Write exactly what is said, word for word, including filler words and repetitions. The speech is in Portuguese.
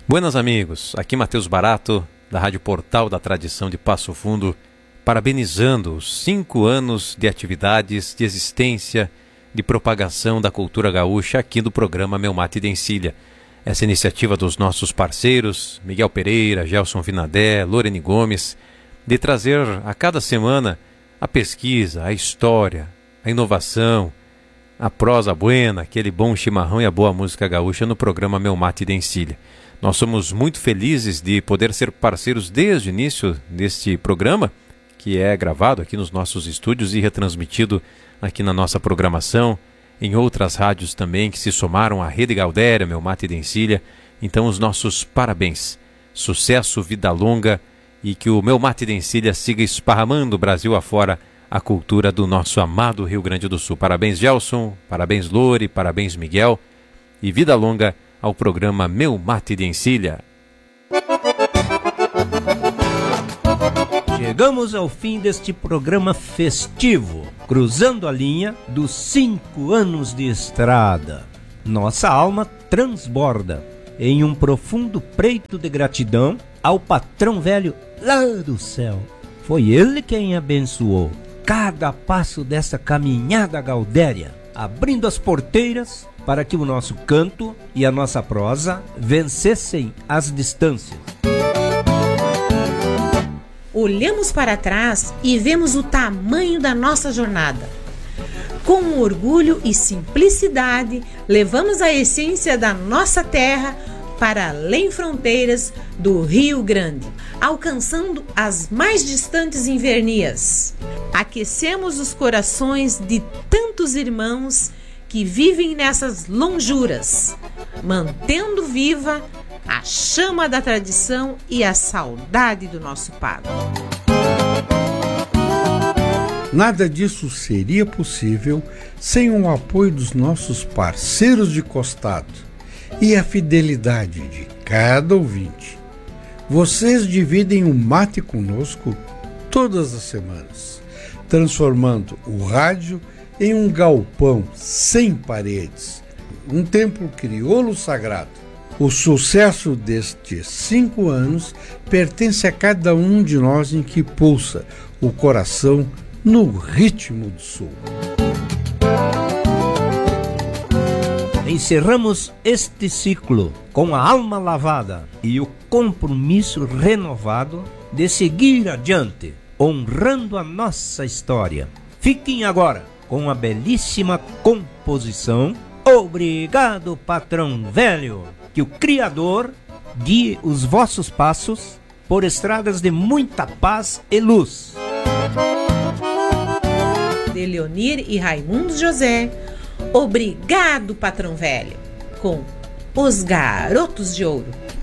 Buenas amigos, aqui Matheus Barato, da Rádio Portal da Tradição de Passo Fundo, parabenizando os cinco anos de atividades, de existência, de propagação da cultura gaúcha aqui do programa Meu Mate de Encilha. Essa iniciativa dos nossos parceiros, Miguel Pereira, Gelson Vinadé, Lorene Gomes, de trazer a cada semana a pesquisa, a história, a inovação, a prosa buena, aquele bom chimarrão e a boa música gaúcha no programa Meu Mate de Encilha. Nós somos muito felizes de poder ser parceiros desde o início deste programa, que é gravado aqui nos nossos estúdios e retransmitido aqui na nossa programação, em outras rádios também que se somaram à Rede Gaudéria, Meu Mate de Encilha. Então os nossos parabéns, sucesso, vida longa e que o Meu Mate de Encilha siga esparramando Brasil afora a cultura do nosso amado Rio Grande do Sul. Parabéns Gelson, parabéns Lore, parabéns Miguel e vida longa ao programa Meu Mate de Encilha. Chegamos ao fim deste programa festivo, cruzando a linha dos cinco anos de estrada. Nossa alma transborda em um profundo preito de gratidão ao patrão velho lá do céu. Foi ele quem abençoou cada passo dessa caminhada gaudéria, abrindo as porteiras para que o nosso canto e a nossa prosa vencessem as distâncias. Olhamos para trás e vemos o tamanho da nossa jornada. Com orgulho e simplicidade, levamos a essência da nossa terra para além fronteiras do Rio Grande, alcançando as mais distantes invernias. Aquecemos os corações de tantos irmãos que vivem nessas lonjuras, mantendo viva a chama da tradição e a saudade do nosso pago. Nada disso seria possível sem o apoio dos nossos parceiros de costado e a fidelidade de cada ouvinte. Vocês dividem o mate conosco todas as semanas, transformando o rádio em um galpão sem paredes, um templo crioulo sagrado. O sucesso destes cinco anos pertence a cada um de nós em que pulsa o coração no ritmo do sul. Encerramos este ciclo com a alma lavada e o compromisso renovado de seguir adiante, honrando a nossa história. Fiquem agora com a belíssima composição Obrigado, Patrão Velho. Que o Criador guie os vossos passos por estradas de muita paz e luz. De Leonir e Raimundo José, Obrigado, Patrão Velho, com Os Garotos de Ouro.